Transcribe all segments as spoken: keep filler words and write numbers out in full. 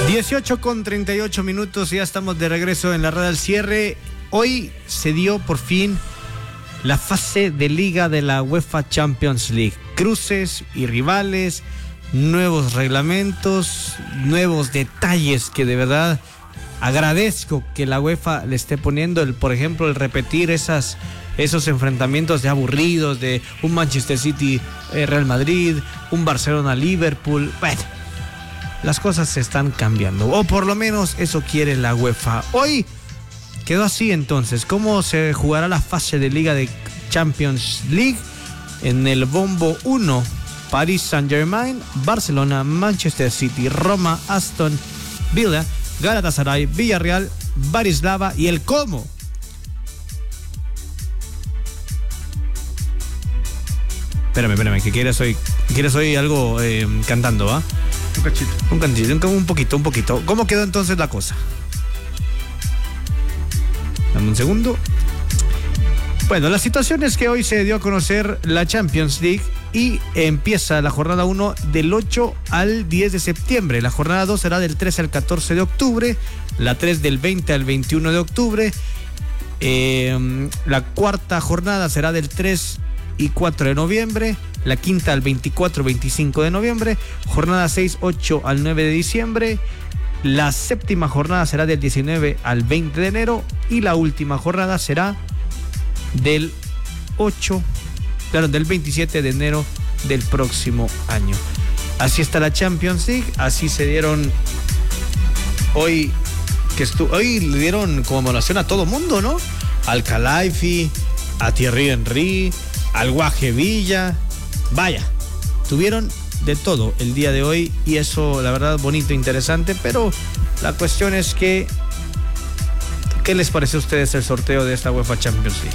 dieciocho con treinta y ocho minutos, ya estamos de regreso en la red al cierre. Hoy se dio por fin la fase de liga de la UEFA Champions League. Cruces y rivales, nuevos reglamentos, nuevos detalles que de verdad agradezco que la UEFA le esté poniendo. El, por ejemplo, el repetir esas, esos enfrentamientos de aburridos de un Manchester City eh, Real Madrid, un Barcelona Liverpool. Bueno, las cosas se están cambiando, o por lo menos eso quiere la UEFA. Hoy quedó así entonces. ¿Cómo se jugará la fase de Liga de Champions League? En el bombo uno, Paris Saint-Germain, Barcelona, Manchester City, Roma, Aston Villa, Galatasaray, Villarreal, Bratislava y el Como. Espérame, espérame, que quieres hoy, quieres hoy algo eh, cantando, ¿va? ¿Ah? Un cachito. Un cachito, un poquito, un poquito. ¿Cómo quedó entonces la cosa? Dame un segundo. Bueno, la situación es que hoy se dio a conocer la Champions League y empieza la jornada uno del ocho al diez de septiembre. La jornada dos será del trece al catorce de octubre. La tres del veinte al veintiuno de octubre. Eh, la cuarta jornada será del tres y cuatro de noviembre. La quinta al veinticuatro veinticinco de noviembre. Jornada seis, ocho al nueve de diciembre. La séptima jornada será del diecinueve al veinte de enero. Y la última jornada será del ocho, claro, del veintisiete de enero del próximo año. Así está la Champions League. Así se dieron hoy, que estu- hoy le dieron conmemoración a todo mundo, ¿no? Al Calaifi, a Thierry Henry, al Guaje Villa. Vaya, tuvieron de todo el día de hoy y eso, la verdad, bonito, interesante. Pero la cuestión es que, ¿qué les parece a ustedes el sorteo de esta UEFA Champions League?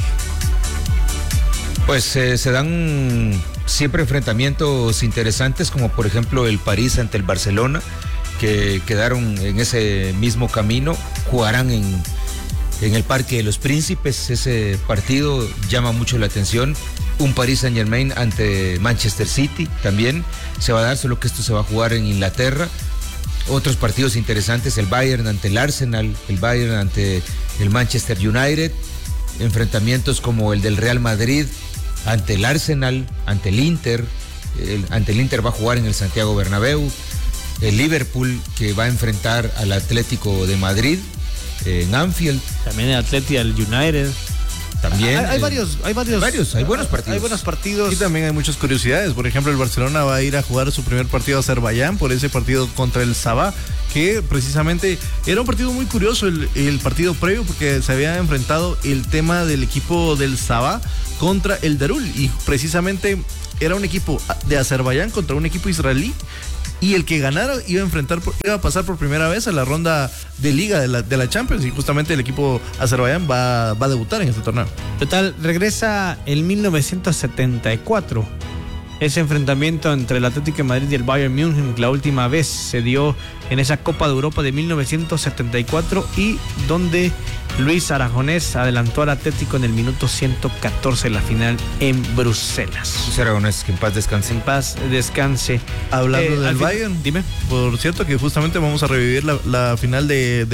Pues eh, se dan siempre enfrentamientos interesantes, como por ejemplo el París ante el Barcelona, que quedaron en ese mismo camino. Jugarán en, en el Parque de los Príncipes. Ese partido llama mucho la atención. Un Paris Saint-Germain ante Manchester City también se va a dar, solo que esto se va a jugar en Inglaterra. Otros partidos interesantes, el Bayern ante el Arsenal, el Bayern ante el Manchester United, enfrentamientos como el del Real Madrid ante el Arsenal, ante el Inter, el, ante el Inter va a jugar en el Santiago Bernabéu, el Liverpool que va a enfrentar al Atlético de Madrid eh, en Anfield. También el Atlético al United. También, hay, hay, eh, varios, hay varios, hay varios, hay buenos partidos. Hay buenos partidos. Y también hay muchas curiosidades. Por ejemplo, el Barcelona va a ir a jugar su primer partido a Azerbaiyán por ese partido contra el Sabah, que precisamente era un partido muy curioso el, el partido previo, porque se había enfrentado el tema del equipo del Sabah contra el Darul, y precisamente era un equipo de Azerbaiyán contra un equipo israelí, y el que ganara iba a enfrentar, iba a pasar por primera vez a la ronda de liga de la, de la Champions, y justamente el equipo Azerbaiyán va, va a debutar en este torneo. Total, regresa en mil novecientos setenta y cuatro ese enfrentamiento entre el Atlético de Madrid y el Bayern Múnich. La última vez se dio en esa Copa de Europa de mil novecientos setenta y cuatro, y donde Luis Aragonés adelantó al Atlético en el minuto ciento catorce, la final en Bruselas. Luis Aragonés, que en paz descanse. En paz descanse. Hablando eh, del fin, Bayern, dime. Por cierto que justamente vamos a revivir la, la final de, de